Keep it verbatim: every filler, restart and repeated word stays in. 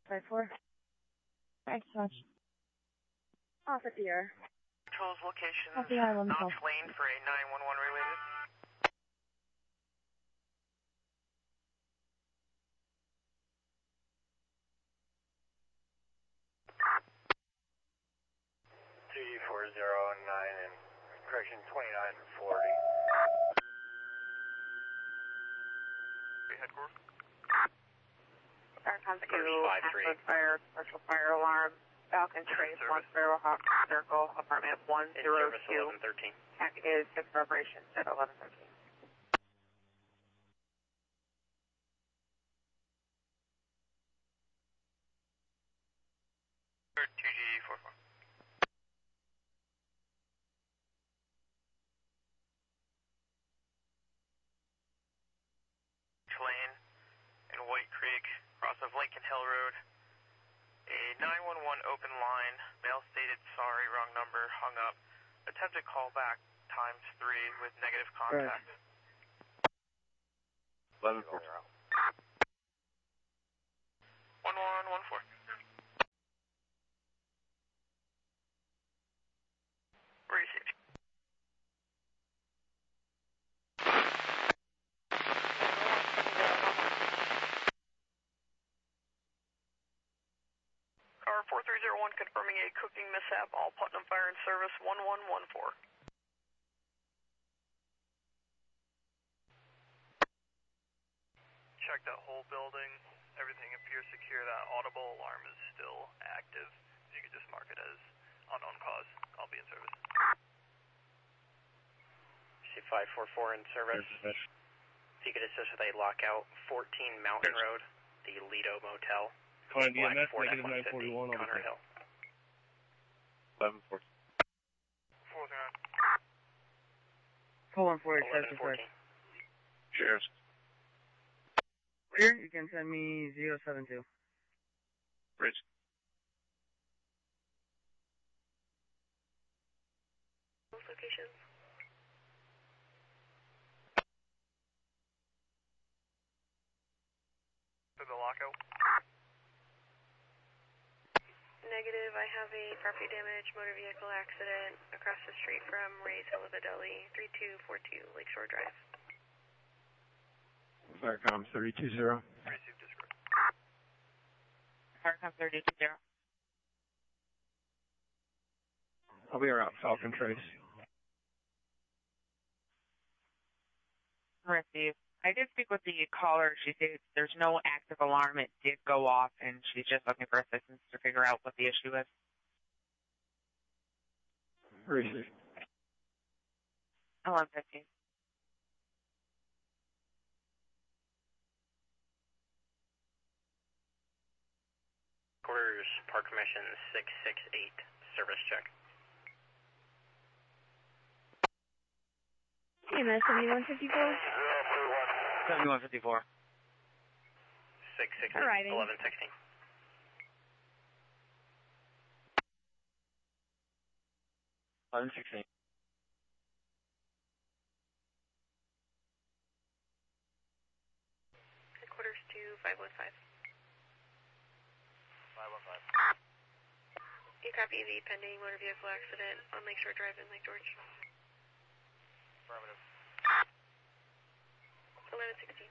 five four. Thanks so much. Off at the air. Controls location. Off the island. Notch Lane for a nine one one related. T four zero nine and correction twenty-nine forty. Headquarters. Starcom two, Ashwood Fire, commercial fire alarm, Falcon Trace, one Sparrowhawk Circle, apartment one zero two. Tech is six operations at eleven thirteen. two G four four. Lane in White Creek, cross of Lincoln Hill Road. A nine one one open line, male stated sorry, wrong number, hung up. Attempted callback times three with negative contact. eleven four. one one one four. Received. Car four three zero one confirming a cooking mishap, all Putnam Fire and Service one one one four. Check that whole building. Everything appears secure. That audible alarm is still active. You can just mark it as unknown cause. I'll be in service. C five four four in service. If you could assist with a lockout, fourteen Mountain Road, the Lido Motel. Calling D M S, Black negative nine forty-one on Conner Hill. eleven four. four zero. Full one forty, eleven fourteen. Cheers. Clear, you can send me zero seven two. Bridge. Locations. For the lockout. Negative, I have a property damage motor vehicle accident across the street from Ray's Halibut Deli, three two four two Lakeshore Drive. Firecom thirty two zero. Received discord. Starcom thirty two zero. I'll be around Falcon Trace. Received. I did speak with the caller. She said there's no active alarm. It did go off, and she's just looking for assistance to figure out what the issue is. Received. eleven fifteen. Quarters, Park Mission six six eight, service check. E M S seventy-one fifty-four. seventy-one fifty-four. six six eight, Arriving. eleven sixteen. eleven sixteen. Headquarters to five one five. five one five. You copy the pending motor vehicle accident on Lakeshore Drive in Lake George. Affirmative. eleven sixteen.